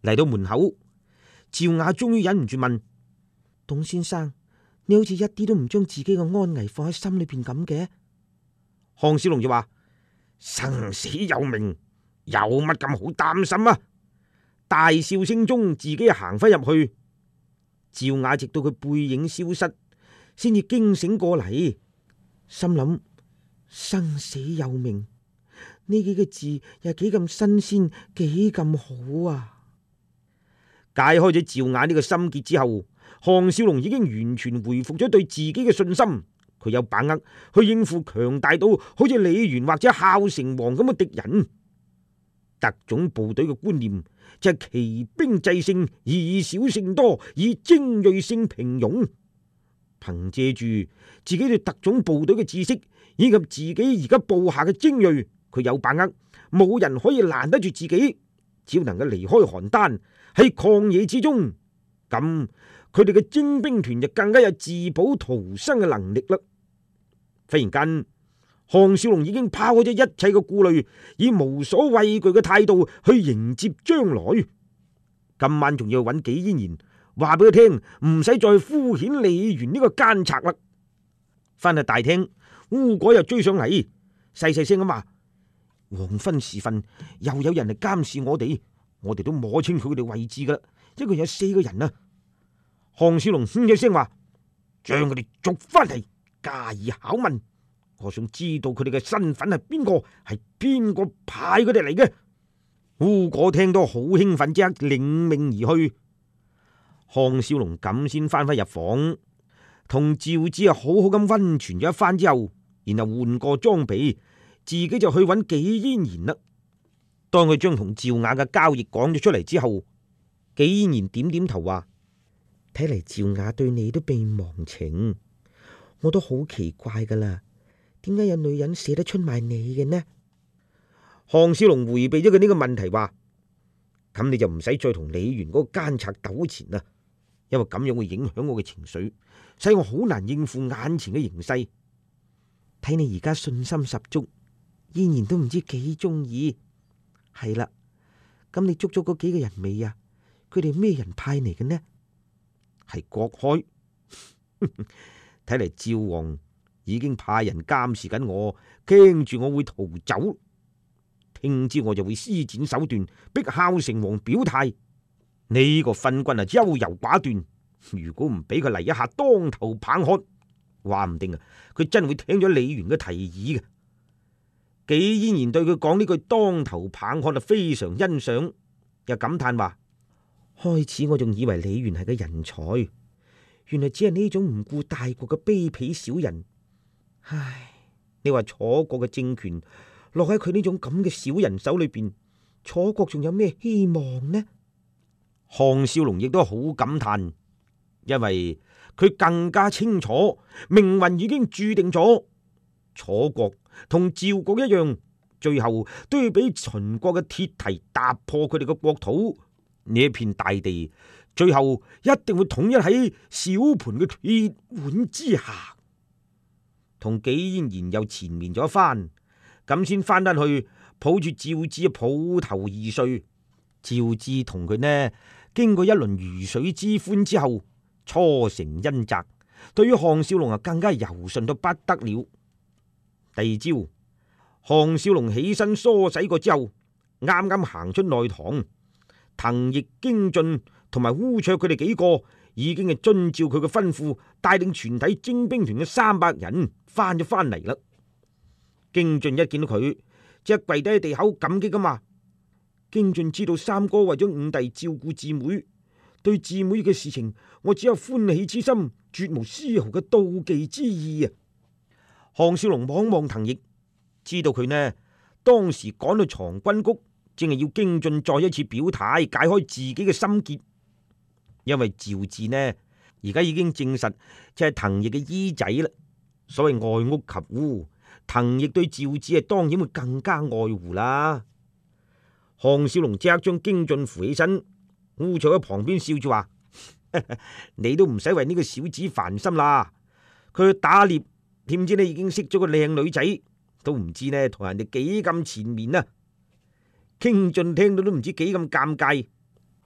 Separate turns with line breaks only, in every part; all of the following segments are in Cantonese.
嚟到門口，趙雅終於忍唔住問：董先生，你好似一啲都唔將自己嘅安危放喺心裏邊咁嘅？項少龍就話：生死有命，有乜咁好擔心啊？大笑聲中，自己行翻入去。趙雅直到佢背影消失，先至驚醒過嚟，心諗生死有命呢幾個字又幾咁新鮮，幾咁好啊！解開咗趙雅呢個心結之後，項少龍已經完全恢復咗對自己嘅信心，佢有把握去應付強大到好似李元或者孝成王咁嘅敵人。特種部隊嘅觀念就係奇兵制勝，以少勝多，以精銳勝平庸。憑借住自己對特種部隊嘅知識以及自己而家部下嘅精銳，佢有把握冇人可以攔得住自己，只要能夠離開邯鄲喺曠野之中，咁佢哋嘅精兵團就更加有自保逃生嘅能力啦。忽然間，項少龍已經拋開咗一切嘅顧慮，以無所畏懼嘅態度去迎接將來。今晚仲要揾紀嫣然，話俾佢聽唔使再敷衍李元呢個奸賊啦。翻去大廳，烏果又追上嚟，細細聲咁話：黃昏時分又有人嚟監視我哋都摸清佢哋位置噶啦，一共有4個人啊！項少龍哼一聲話：將佢哋捉翻嚟加以拷問。我想知道佢哋嘅身份係邊個，係邊個派佢哋嚟嘅？烏果聽到好興奮，即刻領命而去。項少龍咁先翻返入房，同趙子好好咁溫泉咗一番之後，然後換過裝備，自己就去揾紀嫣然啦。當佢將同趙雅嘅交易講咗出嚟之後，紀嫣然點點頭話：睇嚟趙雅對你都被忘情，我都好奇怪噶啦。點解有女人捨得出賣你嘅呢？項少龍回避咗佢呢個問題，話：咁你就唔使再同李元嗰個奸賊糾纏啦，因為咁樣會影響我嘅情緒，使我好難應付眼前嘅形勢。睇你而家信心十足，嫣然都唔知幾中意。係啦，咁你捉咗嗰幾個人未啊？佢哋咩人派嚟嘅呢？係郭開。睇嚟趙王已經派人監視緊我，驚住我會逃走。聽朝我就會施展手段，逼孝成王表態。呢個昏君啊，優柔寡斷，如果唔俾佢嚟一下當頭棒喝，話唔定啊，佢真會聽咗李元嘅提議嘅。紀嫣然對佢講呢句當頭棒喝啊，非常欣賞，又感嘆話：開始我仲以為李元係個人才，原來只係呢種唔顧大國嘅卑鄙小人。唉，你話楚國嘅政權落喺佢呢種咁嘅小人手裏邊，楚國仲有咩希望呢？項少龍亦都好感嘆，因為佢更加清楚命運已經注定咗，楚國同趙國一樣，最後都要俾秦國嘅鐵蹄踏破佢哋嘅國土，呢一片大地最後一定會統一喺小盤嘅鐵碗之下。同紀嫣然又纏綿咗一番，咁先翻返去抱住趙志抱頭而睡。趙志同佢呢經過一輪魚水之歡之後，初成恩澤，對於項少龍啊更加柔順到不得了。第二朝，項少龍起身梳洗過之後，啱啱行出內堂，滕毅、京進同埋烏卓佢哋幾個已經係遵照佢嘅吩咐，帶領全體精兵團嘅300人翻咗翻嚟啦。京進一見到佢，即刻跪低喺地口感激咁話：京進知道三哥為咗五弟照顧姊妹，對姊妹嘅事情，我只有歡喜之心，絕無絲毫嘅妒忌之意啊！項少龍望望滕毅，知道佢呢當時趕到藏軍谷，正係要京進再一次表態，解開自己嘅心結。因為趙志呢而家已經證實就係滕毅嘅姨仔啦。所謂愛屋及烏，滕毅對趙志係當然會更加愛護啦。項少龍即刻將京進扶起身，烏坐喺旁邊笑住話：你都唔使為呢個小子煩心啦，佢去打獵，點知你已經識咗個靚女仔，都唔知呢同人哋幾咁纏綿啊！京進聽到都唔知幾咁尷尬。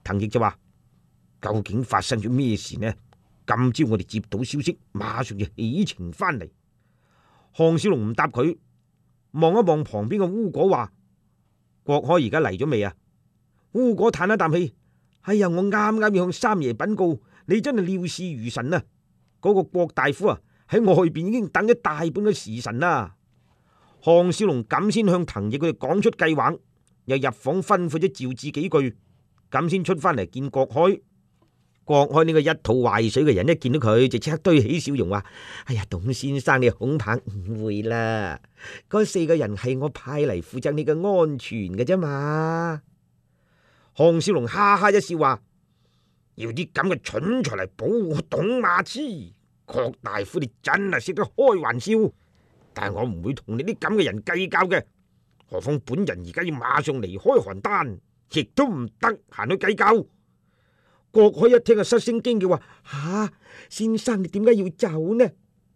滕奕就話：究竟發生咗咩事呢？今朝我哋接到消息，馬上就起程翻嚟。項少龍唔答佢，望一望旁邊嘅烏果話：郭開而家嚟咗未啊？烏果嘆一啖氣：哎呀，我啱啱要向三爺稟告，你真係料事如神啊！嗰個郭大夫啊，喺外邊已經等咗大半個時辰啦。項少龍咁先向滕奕佢哋講出計劃，又入房吩咐咗趙志幾句，咁先出翻嚟見郭開。郭開呢個一肚壞水嘅人，一見到佢就即刻堆起笑容話：哎呀，董先生你恐怕誤會啦，嗰4個人係我派嚟負責你嘅安全嘅啫嘛。項少龍哈哈一笑話：要啲咁嘅蠢材嚟保護董馬痴，郭大夫你真係識得開玩笑，但係我唔會同你啲咁嘅人計較嘅。何況本人而家要馬上離開邯鄲，亦都唔得閒去計較。郭開一聽就失聲驚叫話：吓，先生你點解要走呢？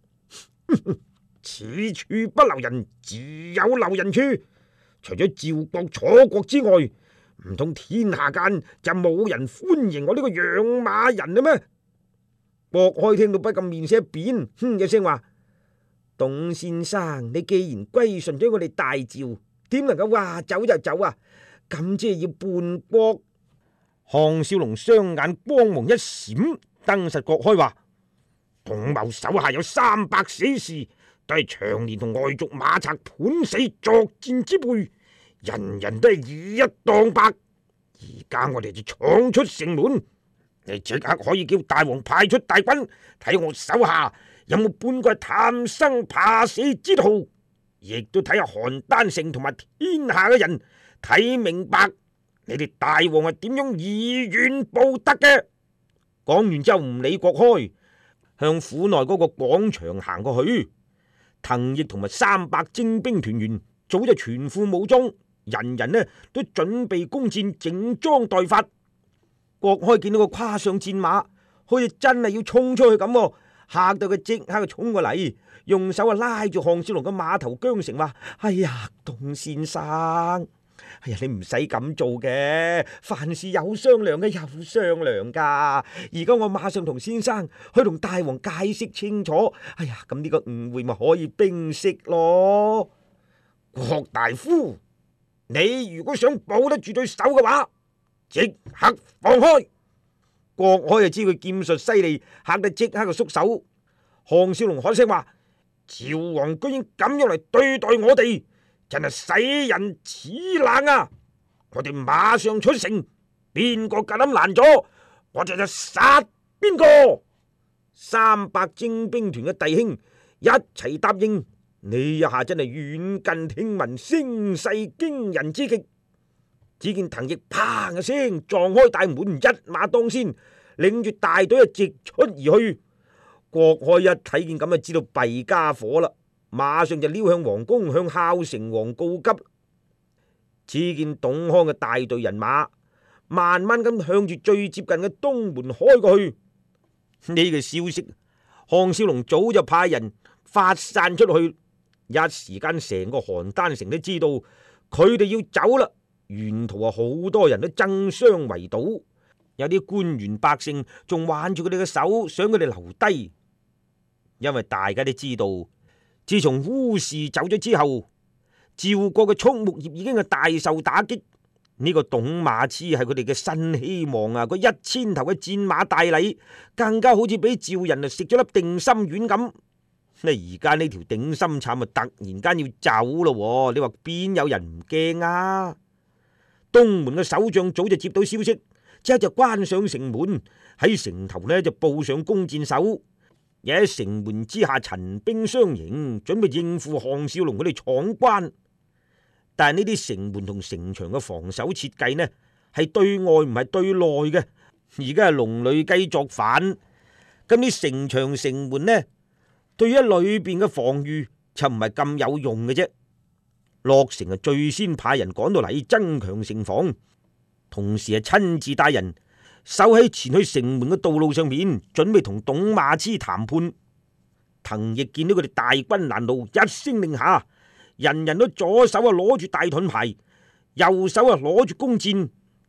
此處不留人，自有留人處。除咗趙國、楚國之外，唔通天下間就冇人歡迎我呢個養馬人啦咩？郭開聽到不禁面色一變，哼一聲話：董先生，你既然歸順咗我哋大趙，點能夠話走就走啊？咁即係要叛國？項少龍雙眼光芒一閃，瞪實郭開話：董某手下有300死士，都係長年同外族馬賊拼死作戰之輩，人人都係以一當百。而家我哋就闖出城門，你即刻可以叫大王派出大軍，睇我手下有冇半個貪生怕死之徒，亦都睇下邯鄲城同埋天下嘅人睇明白。你哋大王係點樣以怨報德嘅？講完之後唔理郭開，向府內嗰個廣場行過去。滕奕同埋300精兵團員早就全副武裝，人人呢都準備攻戰，整裝待發。郭開見到個跨上戰馬，好似真係要衝出去咁，嚇到佢即刻就衝過嚟，用手拉住項少龍嘅馬頭韁繩，話：哎呀，董先生！哎呀，你唔使咁做嘅，凡事有商量嘅，有商量噶。而家我馬上同先生去同大王解釋清楚。哎呀，咁呢個誤會咪可以冰釋咯。郭大夫，你如果想保得住對手嘅話，即刻放開。郭開就知佢劍術犀利，嚇得即刻就縮手。項少龍開聲話：趙王居然咁樣嚟對待我哋，真係使人齒冷啊！我哋馬上出城，邊個夠膽攔咗，我就殺邊個。300精兵團嘅弟兄一齊答應，呢一下真係遠近聽聞，聲勢驚人之極。只見滕奕砰一聲撞開大門，一馬當先，領住大隊直出而去。郭開一睇見咁就知道弊家伙啦，馬上就撩向皇宮，向孝成王告急。只見董康嘅大隊人馬慢慢咁向住最接近嘅東門開過去。呢個消息，項少龍早就派人發散出去，一時間成個邯鄲城都知道佢哋要走啦。沿途好多人都爭相圍堵，有啲官員百姓仲挽住佢哋嘅手，想佢哋留低。因為大家都知道，自從烏氏走咗之後，趙國嘅畜牧業已經係大受打擊。呢個董馬痴係佢哋嘅新希望啊！個1000頭嘅戰馬大禮，更加好似俾趙人啊食咗粒定心丸咁。而家呢條頂心杉啊，突然間要走咯，你話邊有人唔驚啊？東門嘅守將早就接到消息，即刻就關上城門，喺城頭呢就布上弓箭手，又喺城門之下陳兵相迎，準備應付項少龍佢哋闖關。但係呢啲城門同城牆嘅防守設計呢，係對外唔係對內嘅，而家係龍女雞作反。咁啲城牆城門呢，對於裏邊嘅防禦就唔係咁有用嘅啫。洛城係最先派人趕到嚟增強城防，同時係親自帶人守喺前去城門嘅道路上面，準備同董馬痴談判。滕奕見到佢哋大軍攔路，一聲令下，人人都左手啊攞住大盾牌，右手啊攞住弓箭，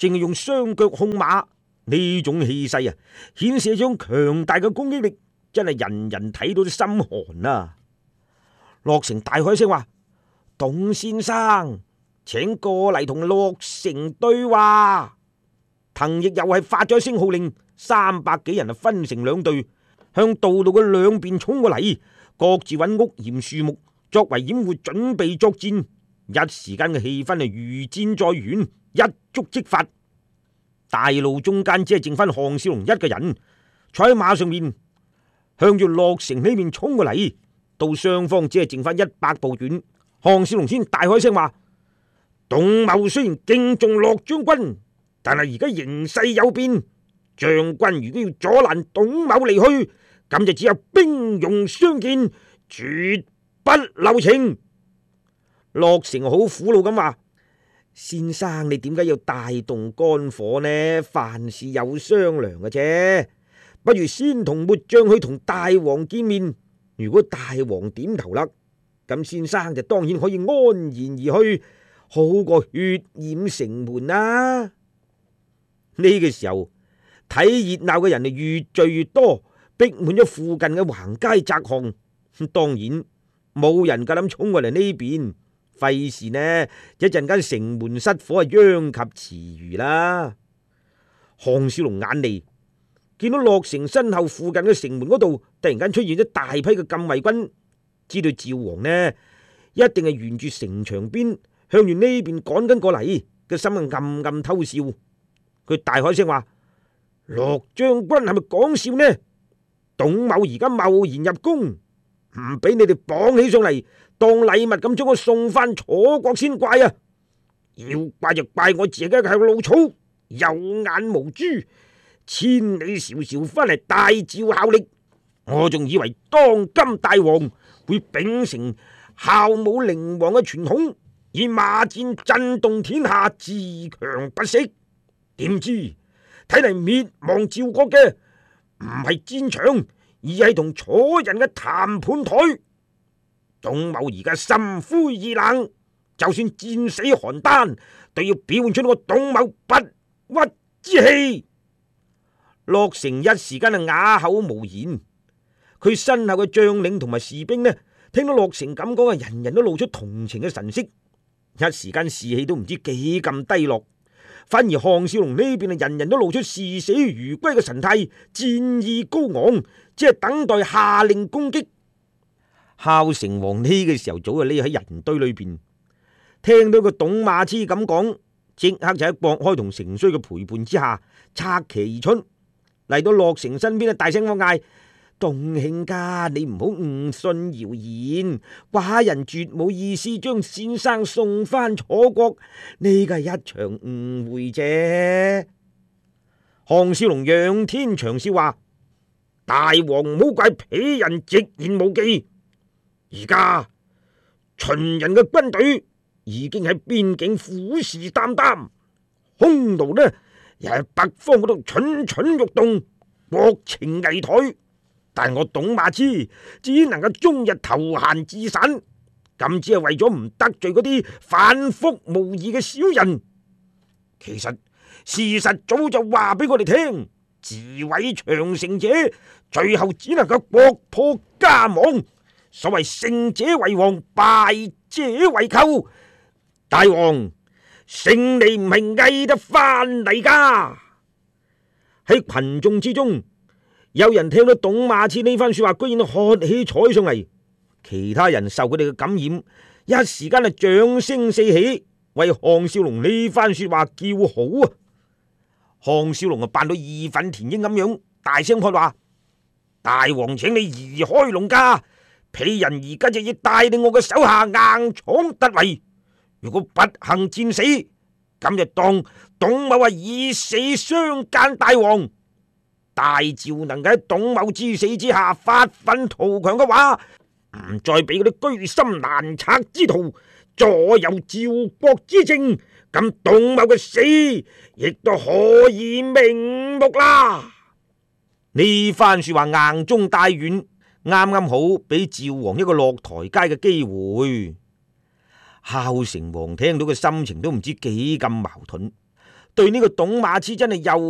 淨係用雙腳控馬，呢種氣勢啊，顯示一種強大嘅攻擊力，真係人人睇到都心寒啊！洛成大喝一聲話：董先生，請過嚟同洛成對話。藤亦又係發咗一聲號令，300幾人啊分成兩隊，向道路嘅兩邊衝過嚟，各自揾屋檐樹木作為掩護，準備作戰。一時間嘅氣氛係如箭在弦，一觸即發。大路中間只係剩翻項少龍一個人坐喺馬上面，向住洛城呢邊衝過嚟。到雙方只係剩翻100步遠，項少龍先大開聲話：董某雖然敬重洛將軍，但係而家形勢有變，將軍如果要阻攔董某離去，咁就只有兵戎相見，絕不留情。洛成好苦惱咁話：先生，你點解要帶動肝火呢？凡事有商量嘅啫，不如先同末將去同大王見面。如果大王點頭啦，咁先生就當然可以安然而去，好過血染城門啦。呢個時候睇熱鬧嘅人就越聚越多，逼滿咗附近嘅橫街窄巷。當然冇人夠膽衝過嚟呢邊，費事呢一陣間城門失火，殃及池魚啦。項少龍眼利，見到洛城身後附近嘅城門嗰度突然間出現咗大批嘅禁衛軍，知道趙王呢一定係沿住城牆邊向住呢邊趕緊過嚟，個心暗暗偷笑。佢大開聲話：洛將軍係咪講笑呢？董某而家貿然入宮，唔俾你哋綁起上嚟當禮物咁將我送翻楚國先怪啊！要怪就怪我自己係老草，有眼無珠，千里迢迢翻嚟大趙效力，我仲以為當今大王會秉承孝武靈王嘅傳統，以馬戰震動天下，自強不息。點知睇嚟滅亡趙國嘅唔係戰場，而係同楚人嘅談判台。董某而家心灰意冷，就算戰死邯鄲，都要表現出我董某不屈之氣。洛成一時間係啞口無言，佢身後嘅將領同埋士兵呢，聽到洛成咁講，人人都露出同情嘅神色，一時間士氣都唔知幾咁低落。反而項少龍呢邊人人都露出視死如歸嘅神態，戰意高昂，只係等待下令攻擊。孝成王呢個時候早就匿喺人堆裏邊，聽到個董馬痴咁講，即刻就喺郭開同成衰嘅陪伴之下策騎而出，嚟到洛成身邊，大聲咁嗌：董卿家，你唔好誤信謠言，寡人絕冇意思將先生送翻楚國，呢個係一場誤會啫。項少龍仰天長笑話：大王唔好怪鄙人直言無忌，而家秦人嘅軍隊已經喺邊境虎視眈眈，匈奴呢又喺北方嗰度蠢蠢欲動，國情危殆。但我董馬痴只能夠終日投閒自散，咁只係為咗唔得罪嗰啲反覆無義嘅小人。其實事實早就話俾我哋聽，自毀長城者最後只能夠國破家亡。所謂勝者為王，敗者為寇。大王，勝利唔係嗌得翻嚟噶。喺群眾之中，有人聽到董馬痴呢番說話，居然喝起彩上嚟。其他人受佢哋嘅感染，一時間掌聲四起，為項少龍呢番說話叫好啊！項少龍扮到義憤填膺咁樣，大聲喝話：大王，請你移開農家，鄙人而家就要帶領我嘅手下硬闖突圍。如果不幸戰死，咁就當董某以死相諫大王。大趙能夠喺董某之死之下發奮圖強嘅話，唔再俾嗰啲居心難測之徒左右趙國之政，咁董某嘅死亦都可以瞑目啦。呢番說話硬中帶軟，啱啱好俾趙王一個落台階嘅機會。孝成王聽到嘅心情都唔知幾咁矛盾。 對呢個董馬痴真係又